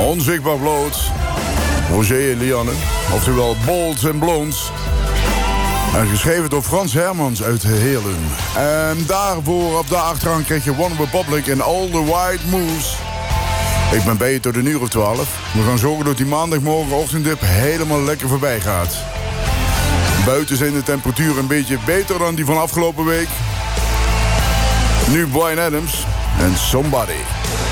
Onzichtbaar bloot. Roger en Lianne. Oftewel Bolds en Blondes. En geschreven door Frans Hermans uit Heerlen. En daarvoor op de achteraan kreeg je One Republic en All the White Moose. Ik ben bij je tot 1:12. We gaan zorgen dat die maandagmorgenochtendip helemaal lekker voorbij gaat. Buiten zijn de temperaturen een beetje beter dan die van afgelopen week. Nu Bryan Adams en Somebody.